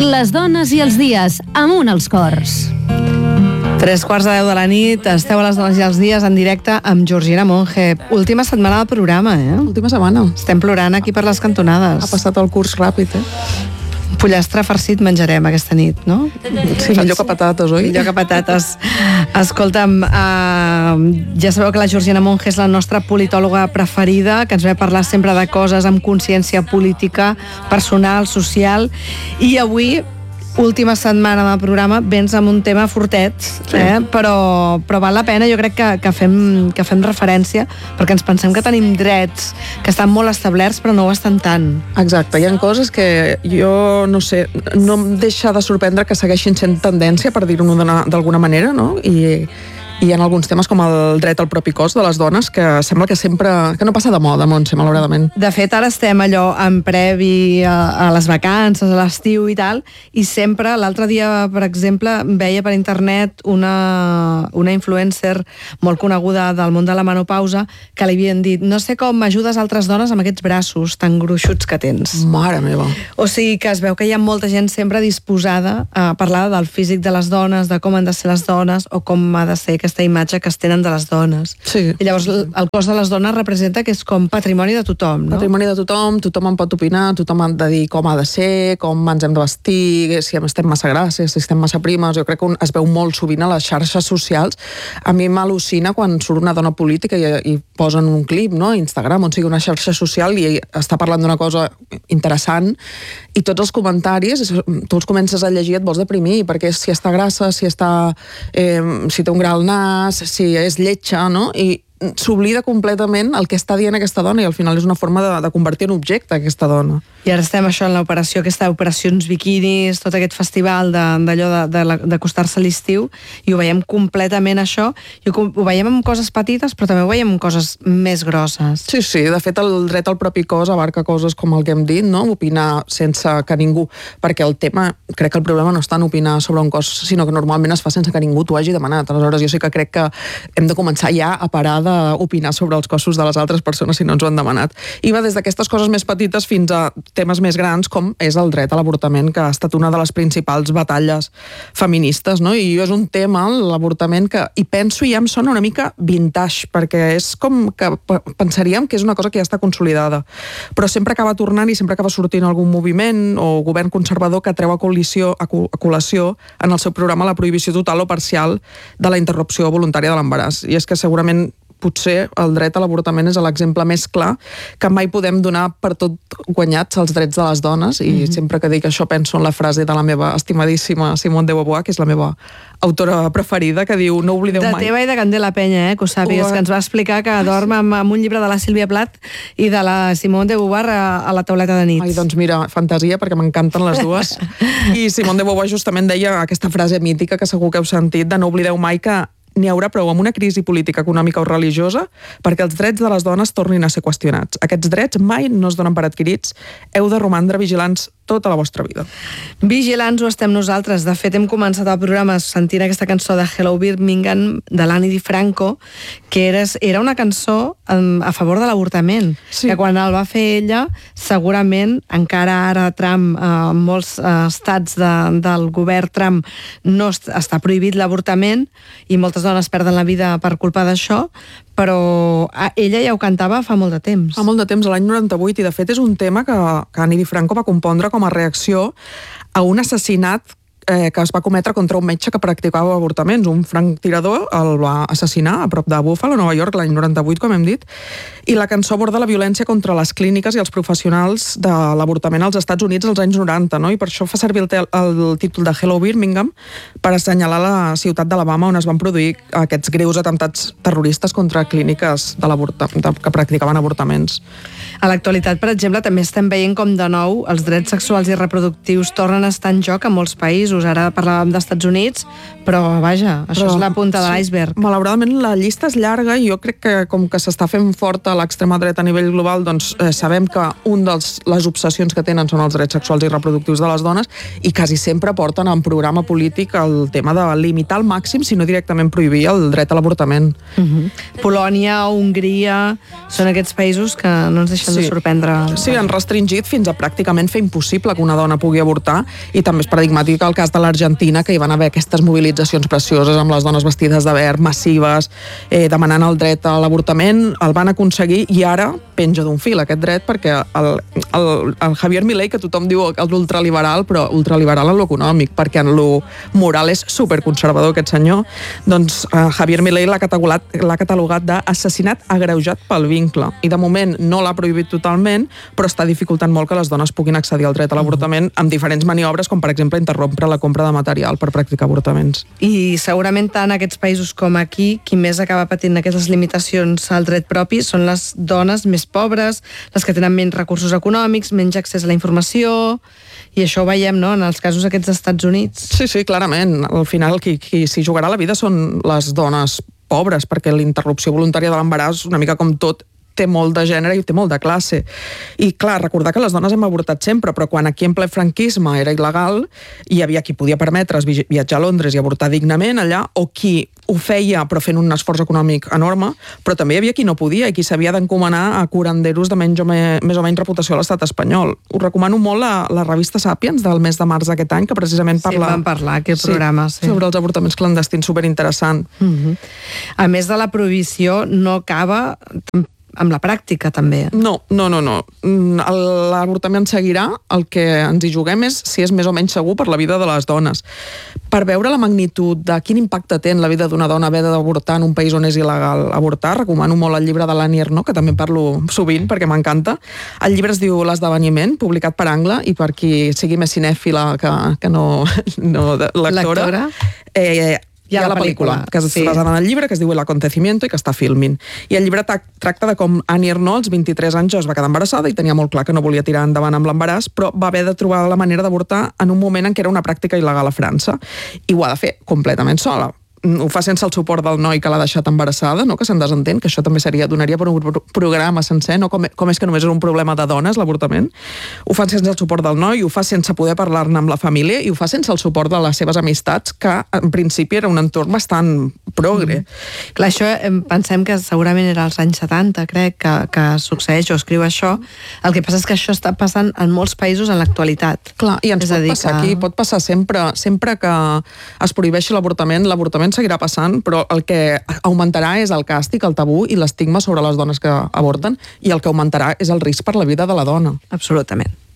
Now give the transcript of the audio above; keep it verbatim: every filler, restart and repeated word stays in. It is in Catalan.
Les dones i els dies, amunt els cors. Tres quarts de deu de la nit, esteu a Les dones i els dies en directe amb Georgina Monge. Última setmana del programa, eh? Última setmana. Estem plorant aquí per les cantonades. Ha passat el curs ràpid, eh? Pollastre farcit menjarem aquesta nit, no? Sí, millor que patates, oi? Millor que patates. Escolta'm, uh, ja sabeu que la Georgina Monge és la nostra politòloga preferida, que ens ve a parlar sempre de coses amb consciència política, personal, social, i avui, última setmana del programa, vens amb un tema fortet, sí. eh? però, però val la pena, jo crec que, que, fem, que fem referència, perquè ens pensem que tenim drets que estan molt establerts, però no ho estan tant. Exacte, hi ha coses que jo, no sé, no em deixa de sorprendre que segueixin sent tendència, per dir-ho d'alguna manera, no? I... i hi ha alguns temes com el dret al propi cos de les dones que sembla que sempre, que no passa de moda, Montse, malauradament. De fet, ara estem allò en previ a, a les vacances, a l'estiu i tal, i sempre, l'altre dia, per exemple, veia per internet una, una influencer molt coneguda del món de la menopausa que li havien dit, no sé com m'ajudes altres dones amb aquests braços tan gruixuts que tens. Mare meva. O sigui que es veu que hi ha molta gent sempre disposada a parlar del físic de les dones, de com han de ser les dones o com ha de ser aquesta imatge que es tenen de les dones. Sí. I llavors el cos de les dones representa que és com patrimoni de tothom, no? Patrimoni de tothom, tothom en pot opinar, tothom ha de dir com ha de ser, com ens hem de vestir, si estem massa grasses, si estem massa primes. Jo crec que es veu molt sovint a les xarxes socials. A mi m'al·lucina quan surt una dona política i, i posen un clip, no?, a Instagram, on sigui una xarxa social i està parlant d'una cosa interessant i tots els comentaris, tu els comences a llegir i et vols deprimir, perquè si està grassa, si està eh, si té un gra al nas, si és lletja, no? I s'oblida completament el que està dient aquesta dona i al final és una forma de, de convertir en objecte aquesta dona. I ara estem això en l'operació, aquesta operacions biquinis, tot aquest festival d'allò d'acostar-se a l'estiu, i ho veiem completament això, i ho, ho veiem amb coses petites, però també ho veiem amb coses més grosses. Sí, sí, de fet el dret al propi cos abarca coses com el que hem dit, no? Opinar sense que ningú, perquè el tema, crec que el problema no està en opinar sobre un cos, sinó que normalment es fa sense que ningú t'ho hagi demanat. Aleshores jo sí que crec que hem de començar ja a parar d'opinar sobre els cossos de les altres persones si no ens ho han demanat. I va des d'aquestes coses més petites fins a temes més grans com és el dret a l'avortament, que ha estat una de les principals batalles feministes, no? I és un tema, l'avortament, que hi penso i ja em sona una mica vintage, perquè és com que pensaríem que és una cosa que ja està consolidada, però sempre acaba tornant i sempre acaba sortint algun moviment o govern conservador que treu a col·lisió, a col·lació en el seu programa la prohibició total o parcial de la interrupció voluntària de l'embaràs. I és que segurament potser el dret a l'avortament és l'exemple més clar que mai podem donar per tot guanyats els drets de les dones, i mm-hmm. sempre que dic això penso en la frase de la meva estimadíssima Simone de Beauvoir, que és la meva autora preferida, que diu no oblideu mai... De teva i de Candela Penya, eh, que ho sàpigues, que ens va explicar que dorm amb, amb un llibre de la Sílvia Plath i de la Simone de Beauvoir a, a la tauleta de nit. Ai, doncs mira, fantasia, perquè m'encanten les dues. I Simone de Beauvoir justament deia aquesta frase mítica que segur que heu sentit, de no oblideu mai que n'hi haurà prou amb una crisi política, econòmica o religiosa perquè els drets de les dones tornin a ser qüestionats. Aquests drets mai no es donen per adquirits. Heu de romandre vigilants tota la vostra vida. Vigilants ho estem nosaltres. De fet, hem començat el programa sentint aquesta cançó de Hello Birmingham, de l'Annie DiFranco, que era, era una cançó um, a favor de l'avortament. Sí. Que quan el va fer ella, segurament, encara ara Trump, uh, molts uh, estats de, del govern Trump, no est està prohibit l'avortament i moltes dones perden la vida per culpa d'això, però ella ja ho cantava fa molt de temps. Fa molt de temps, l'any noranta-vuit, i de fet és un tema que, que Annie DiFranco va compondre com a reacció a un assassinat eh, que es va cometre contra un metge que practicava avortaments. Un franctirador el va assassinar a prop de Buffalo, Nova York, l'any noranta-vuit, com hem dit, i la cançó aborda la violència contra les clíniques i els professionals de l'avortament als Estats Units als anys noranta, no? I per això fa servir el, el títol de Hello Birmingham per assenyalar la ciutat d'Alabama on es van produir aquests greus atemptats terroristes contra clíniques de de, que practicaven avortaments. A l'actualitat, per exemple, també estem veient com de nou els drets sexuals i reproductius tornen a estar en joc a molts països. Ara parlàvem dels Estats Units, però vaja, això però, és la punta de sí, l'iceberg. Malauradament la llista és llarga i jo crec que com que s'està fent forta l'extrema dreta a nivell global, doncs eh, sabem que un dels les obsessions que tenen són els drets sexuals i reproductius de les dones i quasi sempre porten en programa polític el tema de limitar al màxim, si no directament prohibir el dret a l'avortament. Uh-huh. Polònia, Hongria, són aquests països que no ens deixen ens sí. sorprendre. Sí, han restringit fins a pràcticament fer impossible que una dona pugui avortar, i també és paradigmàtic el cas de l'Argentina, que hi van haver aquestes mobilitzacions precioses amb les dones vestides de verd, massives, eh, demanant el dret a l'avortament, el van aconseguir i ara penja d'un fil aquest dret perquè el, el, el Javier Milei, que tothom diu que és ultraliberal, però ultraliberal en lo econòmic, perquè en lo moral és superconservador aquest senyor, doncs eh, Javier Milei l'ha catalogat, l'ha catalogat d'assassinat agreujat pel vincle, i de moment no l'ha prohibit totalment, però està dificultant molt que les dones puguin accedir al dret a l'avortament amb diferents maniobres, com per exemple interrompre la compra de material per practicar avortaments. I segurament tant aquests països com aquí, qui més acaba patint aquestes limitacions al dret propi són les dones més pobres, les que tenen menys recursos econòmics, menys accés a la informació, i això ho veiem, no?, en els casos aquests dels Estats Units. Sí, sí, clarament. Al final qui, qui s'hi jugarà la vida són les dones pobres, perquè la interrupció voluntària de l'embaràs, una mica com tot, té molt de gènere i té molt de classe. I clar, recordar que les dones hem avortat sempre, però quan aquí en ple franquisme era il·legal, hi havia qui podia permetre's viatjar a Londres i avortar dignament allà, o qui ho feia però fent un esforç econòmic enorme, però també hi havia qui no podia i qui s'havia d'encomanar a curanderos de menys o me, més o menys reputació a l'estat espanyol. Us recomano molt la, la revista Sàpiens del mes de març d'aquest any, que precisament parla... Sí, vam parlar, aquest sí, programa, sí. Sobre els avortaments clandestins, superinteressant. Mm-hmm. A més de la prohibició, no acaba amb la pràctica, també. No, no, no, no. L'avortament seguirà. El que ens hi juguem és si és més o menys segur per la vida de les dones. Per veure la magnitud de quin impacte té en la vida d'una dona haver d'avortar en un país on és il·legal avortar, recomano molt el llibre de l'Annie Ernaux, que també parlo sovint perquè m'encanta. El llibre es diu L'esdeveniment, publicat per Angle, i per qui sigui més cinèfila que, que no, no lectora. Lectora? Eh, Hi ha, hi ha la, la pel·lícula, pel·lícula que és sí. basada en el llibre, que es diu El acontecimiento i que està filming. I el llibre tracta de com Annie Ernaux, als vint-i-tres anys, es va quedar embarassada i tenia molt clar que no volia tirar endavant amb l'embaràs, però va haver de trobar la manera d'avortar en un moment en què era una pràctica il·legal a França. I ho ha de fer completament sola. Ho fa sense el suport del noi que l'ha deixat embarassada, no? Que se'n desentén, que això també seria, donaria per un programa sencer, no? Com, com és que només és un problema de dones, l'avortament. Ho fa sense el suport del noi, ho fa sense poder parlar-ne amb la família i ho fa sense el suport de les seves amistats, que en principi era un entorn bastant progre. Mm. Clar, això pensem que segurament era als anys setanta, crec, que, que succeeix o escriu això. El que passa és que això està passant en molts països en l'actualitat. Clar, i ens és pot passar que... aquí, pot passar sempre, sempre que es prohibeixi l'avortament, l'avortament seguirà passant, però el que augmentarà és el càstig, el tabú i l'estigma sobre les dones que avorten, i el que augmentarà és el risc per la vida de la dona. Absolutament.